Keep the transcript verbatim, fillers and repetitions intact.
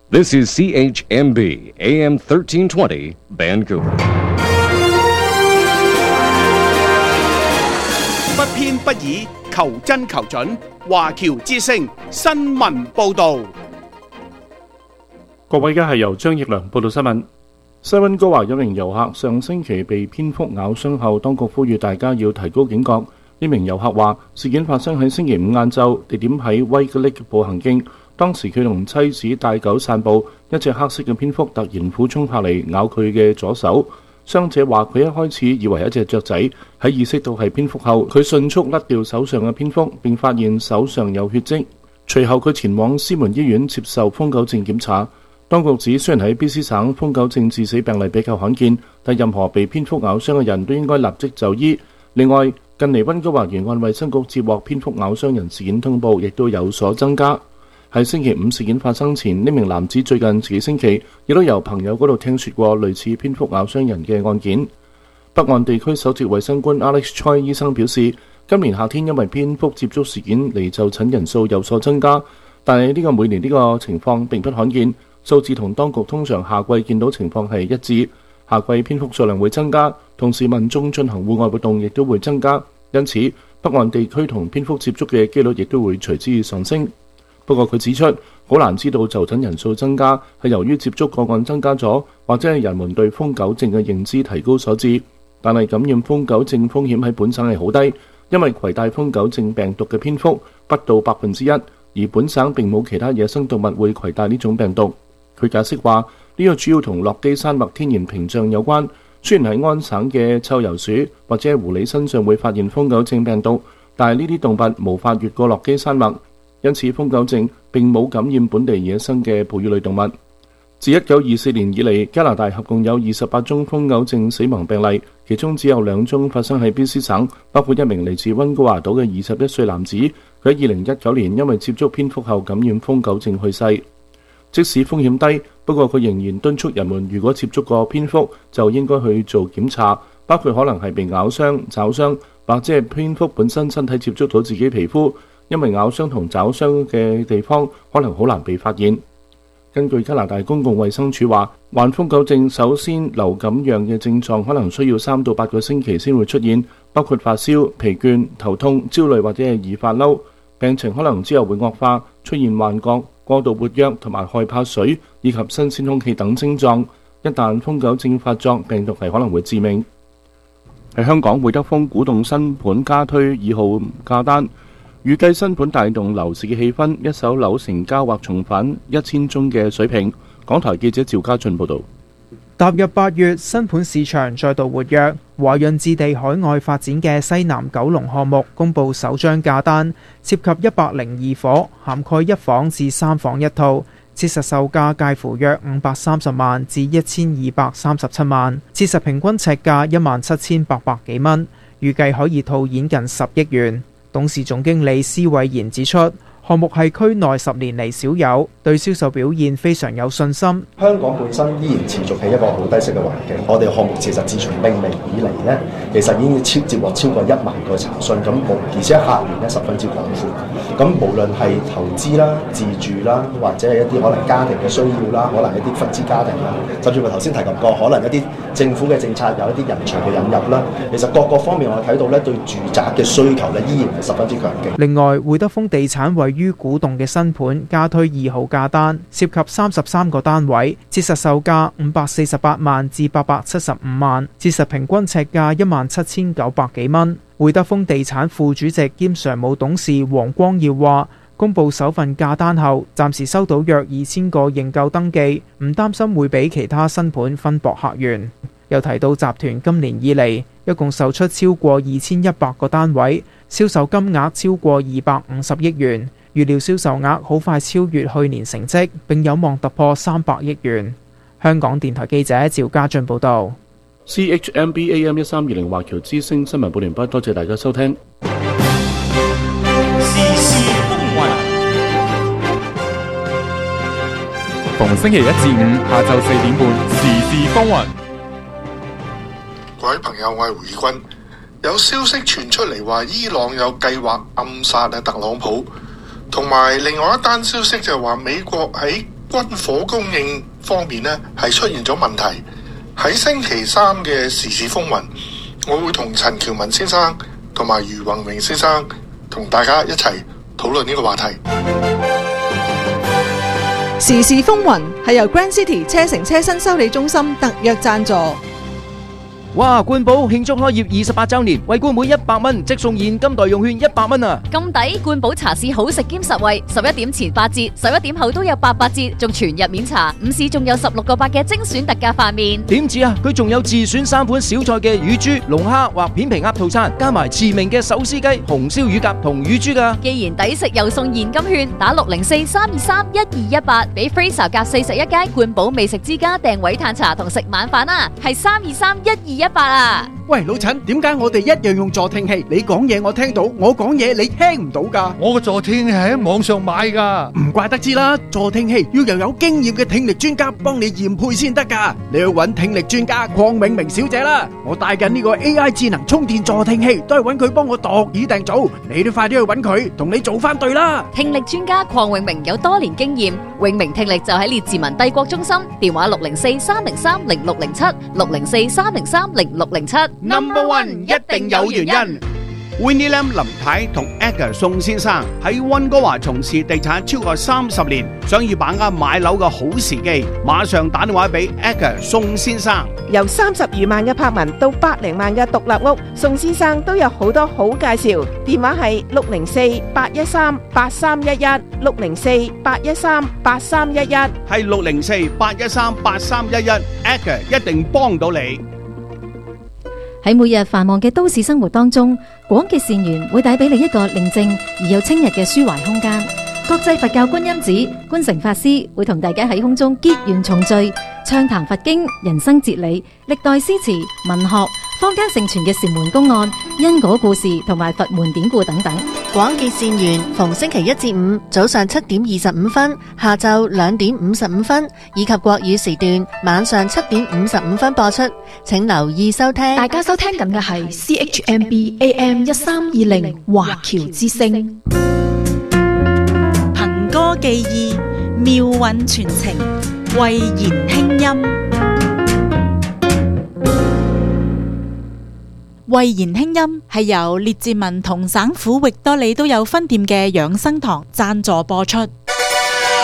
This is C H M B A M thirteen twenty Vancouver。 不偏不倚，求真求準。華僑之聲新聞報導。 各位，而家係由張奕良報道新聞。西溫哥華有名遊客上星期被蝙蝠咬傷後，當局呼籲大家要提高警覺。呢名遊客話，事件發生喺星期五晏晝，地點喺威格力步行徑。當時佢同妻子帶狗散步，一隻黑色嘅蝙蝠突然俯衝下嚟咬佢嘅左手。傷者話佢一開始以為一隻雀仔，喺意識到係蝙蝠後，佢迅速甩掉手上嘅蝙蝠，並發現手上有血跡。隨後佢前往獅門醫院接受瘋狗症檢查。當局指，雖然喺 B C 省瘋狗症致死病例比較罕見，但任何被蝙蝠咬傷嘅人都應該立即就醫。另外，近嚟溫哥華沿岸衛生局接獲蝙蝠咬傷人事件通報，亦都有所增加。喺星期五事件發生前，呢名男子最近幾星期亦都由朋友嗰度聽說過類似蝙蝠咬傷人嘅案件。北岸地區首席衛生官 Alex Choi 醫生表示，今年夏天因為蝙蝠接觸事件嚟就診人數有所增加，但係呢個每年呢個情況並不罕見。數字同當局通常夏季見到情況係一致，夏季蝙蝠數量會增加，同時民眾進行戶外活動亦都會增加，因此北岸地區同蝙蝠接觸嘅機率亦都會隨之上升。不過佢指出，好難知道就診人數增加係由於接觸個案增加咗，或者係人們對瘋狗症嘅認知提高所致。但係感染瘋狗症風險喺本省係好低，因為攜帶瘋狗症病毒嘅蝙蝠不到百分之一，而本省並冇其他野生動物會攜帶呢種病毒。佢解釋話，呢個主要同落基山脈天然屏障有關。雖然喺安省嘅臭鼬鼠或者狐狸身上會發現瘋狗症病毒，但係呢啲動物無法越過落基山脈，因此瘋狗症並冇感染本地野生嘅哺乳類動物。自一九二四年以嚟，加拿大合共有二十八宗瘋狗症死亡病例，其中只有兩宗發生喺 B C 省，包括一名嚟自溫哥華島嘅二十一歲男子，佢喺二零一九年因為接觸蝙蝠後感染瘋狗症去世。即使風險低，不過佢仍然敦促人們，如果接觸過蝙蝠，就應該去做檢查，包括可能係被咬傷、抓傷，或者係蝙蝠本身身體接觸到自己皮膚，因為咬傷同抓傷嘅地方可能好難被發現。根據加拿大公共衛生署話，患瘋狗症首先流感樣嘅症狀可能需要三到八個星期先會出現，包括發燒、疲倦、頭痛、焦慮或者係易發嬲。病情可能之後會惡化，出現幻覺、過度活躍同埋害怕水以及新鮮空氣等症狀。一旦瘋狗症發作，病毒係可能會致命。喺香港，會德豐鼓動新盤加推二號價單，預計新盤帶動樓市嘅氣氛，一手樓成交或重返一千宗嘅水平。港台記者趙家俊報導。 踏入八月，新盤市場再度活躍。華潤置地海外發展嘅西南九龍項目公佈首張價單，涉及一百零二伙，涵蓋一房至三房一套，切實售價介乎約五百三十萬至一千二百三十七萬，切實平均尺價一萬七千八百幾蚊，預計可以套現近十億元。董事總經理施偉賢指出，項目係區內十年嚟少有，對銷售表現非常有信心。 香港本身依然持續係一個好低息嘅環境，我哋項目其實自從命名以嚟呢，其實已經超接獲超過一萬個查詢，咁而且客源呢十分之廣闊。咁無論係投資啦、自住啦，或者係一啲可能家庭嘅需要啦，可能一啲分支家庭啦，甚至乎頭先提及過，可能一啲政府嘅政策有一啲人才嘅引入啦，其實各個方面我睇到呢，對住宅嘅需求呢依然係十分之強勁。 另外，會德豐地產位於古洞嘅新盤加推二號價單，涉及三十三個單位，切實售價五百四十八萬至八百七十五萬，切實平均尺價一萬七千九百幾蚊。會德豐地產副主席兼常務董事黃光耀話，公佈首份價單後，暫時收到約二千個認購登記，唔擔心會俾其他新盤分薄客源。又提到集團今年以嚟一共售出超過二千一百個單位，銷售金額超過二百五十億元，預料銷售額好快超越去年成績，並有望突破三百億元。香港電台記者趙家俊報導。 C H M B A M 一三二零華僑之聲新聞報完畢，多謝大家收聽。 時事風雲，逢星期一至五下晝四點半，時事風雲。 各位朋友，我係胡義君。有消息傳出嚟話，伊朗有計劃暗殺啊特朗普，同埋另外一單消息就係話美國喺軍火供應方面呢係出現咗問題。喺星期三嘅時事風雲，我會同陳喬文先生同埋余宏榮先生同大家一齊討論呢個話題。 時事風雲係由 Grand City 車城車身修理中心特約贊助。 哇！冠寶慶祝開業二十八週年，為冠每一百蚊即送現金代用券一百蚊啊！ 咁抵！冠寶茶市好食兼實惠，十一點前八折，十一點後都有八八折，仲全日免查。午市仲有十六個八嘅精選特價飯麵。 點止啊！佢仲有自選三款小菜嘅乳豬、龍蝦或片皮鴨套餐，加埋馳名嘅手撕雞、紅燒乳鴿同乳豬噶。 既然抵食又送現金券，打六零四三二三一二一八，俾 Fraser 夾四十一街冠寶美食之家訂位嘆茶同食晚飯啊！係三二三一二一八啊！ 喂，老陳，點解我哋一樣用助聽器？你講嘢我聽到，我講嘢你聽唔到噶？ 我個助聽器係喺網上買噶， 唔怪得知啦。助聽器要又有經驗嘅聽力專家幫你驗配先得噶。你去揾聽力專家鄺永明小姐啦。我帶緊呢個 A I 智能充電助聽器，都係揾佢幫我度耳訂造。你都快啲去揾佢，同你做翻對啦。 聽力專家鄺永明有多年經驗，永明聽力就喺列治文帝國中心，電話六零四三零三零六零七六零四三零三零六零七。 Number One 一定有原因。Winnie Lam 林太同 Edgar 宋先生喺溫哥華從事地產超過三十年，想要把握買樓嘅好時機，馬上打電話俾 Edgar 宋先生。 由三十餘萬嘅柏文到百零萬嘅獨立屋，宋先生都有好多好介紹。電話係六零四八一三八三一一，六零四八一三八三一一， 係六零四八一三八三一一 ，Edgar 一定幫到你。 喺每日繁忙嘅都市生活當中，廣結善緣會帶俾你一個寧靜而又清日嘅抒懷空間。國際佛教觀音寺觀誠法師會同大家喺空中結緣重聚，暢談佛經、人生哲理、歷代詩詞、文學、坊間盛傳嘅禪門公案、因果故事同埋佛門典故等等。 廣結善緣，逢星期一至五早上七點二十五分、下晝兩點五十五分，以及國語時段晚上七點五十五分播出，請留意收聽。 大家收聽緊嘅係 C H M B A M 一三二零華僑之聲。 憑歌寄意，妙韻傳情，慧言輕音。慧言輕音係由列治文同省府域多利都有分店嘅養生堂贊助播出。